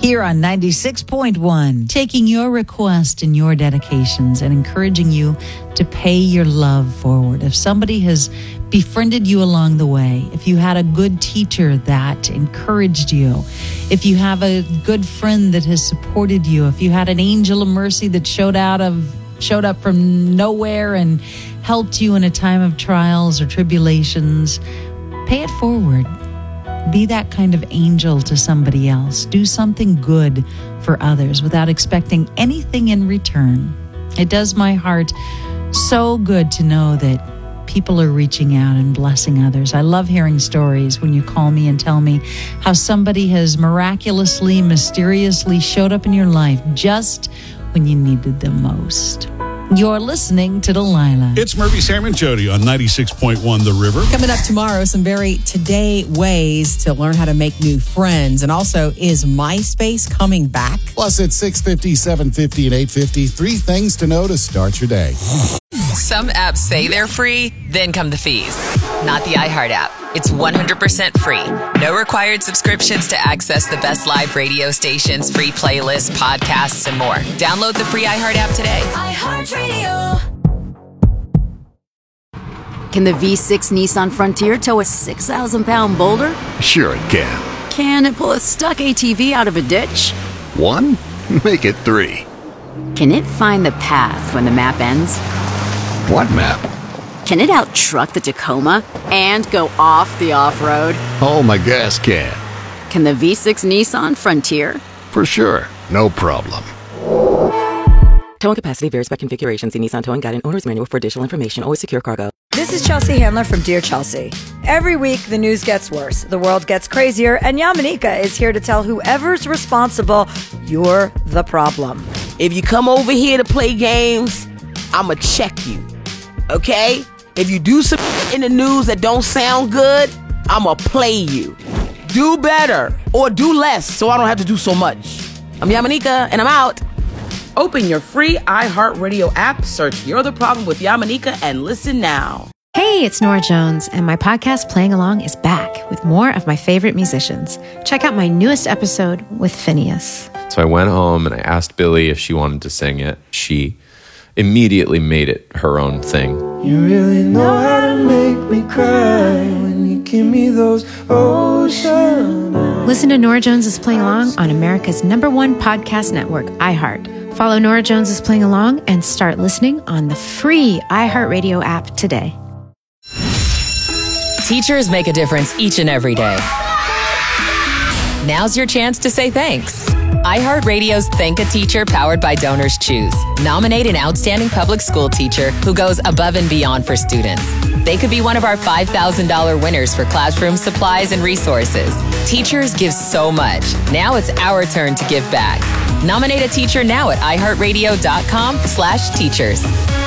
here on 96.1. Taking your request and your dedications and encouraging you to pay your love forward. If somebody has befriended you along the way, if you had a good teacher that encouraged you, if you have a good friend that has supported you, if you had an angel of mercy that showed up from nowhere and helped you in a time of trials or tribulations, pay it forward. Be that kind of angel to somebody else. Do something good for others without expecting anything in return. It does my heart so good to know that people are reaching out and blessing others. I love hearing stories when you call me and tell me how somebody has miraculously, mysteriously showed up in your life just when you needed them most. You're listening to Delilah. It's Murphy, Sam, and Jody on 96.1 The River. Coming up tomorrow, some very today ways to learn how to make new friends. And also, is MySpace coming back? Plus, at 6:50, 7:50, and 8:50, 3 things to know to start your day. Some apps say they're free, then come the fees. Not the iHeart app. It's 100% free. No required subscriptions to access the best live radio stations, free playlists, podcasts, and more. Download the free iHeart app today. iHeartRadio. Can the V6 Nissan Frontier tow a 6,000-pound boulder? Sure it can. Can it pull a stuck ATV out of a ditch? 1? Make it 3. Can it find the path when the map ends? What map? Can it out-truck the Tacoma and go off the off-road? Oh, my gas can. Can the V6 Nissan Frontier? For sure. No problem. Towing capacity varies by configuration. See Nissan Towing Guide and Owner's Manual for additional information. Always secure cargo. This is Chelsea Handler from Dear Chelsea. Every week, the news gets worse, the world gets crazier, and Yamanika is here to tell whoever's responsible, you're the problem. If you come over here to play games, I'ma check you, okay? If you do some in the news that don't sound good, I'ma play you. Do better or do less so I don't have to do so much. I'm Yamanika, and I'm out. Open your free iHeartRadio app, search You're the Problem with Yamanika, and listen now. Hey, it's Nora Jones, and my podcast Playing Along is back with more of my favorite musicians. Check out my newest episode with Phineas. So I went home and I asked Billy if she wanted to sing it. She immediately made it her own thing. You really know how to make me cry when you give me those ocean eyes. Listen to Nora Jones is Playing Along on America's #1 podcast network, iHeart. Follow Nora Jones is Playing Along and start listening on the free iHeartRadio app today. Teachers make a difference each and every day. Now's your chance to say thanks. iHeartRadio's Thank a Teacher, powered by Donors Choose. Nominate an outstanding public school teacher who goes above and beyond for students. They could be one of our $5,000 winners for classroom supplies and resources. Teachers give so much. Now it's our turn to give back. Nominate a teacher now at iHeartRadio.com/teachers.